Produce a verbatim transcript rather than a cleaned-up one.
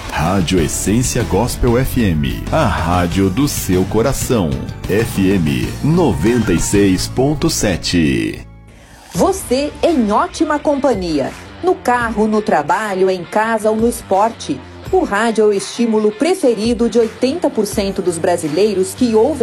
Rádio Essência Gospel F M, a rádio do seu coração. F M noventa e seis ponto sete. Você em ótima companhia. No carro, no trabalho, em casa ou no esporte. O rádio é o estímulo preferido de oitenta por cento dos brasileiros que ouvem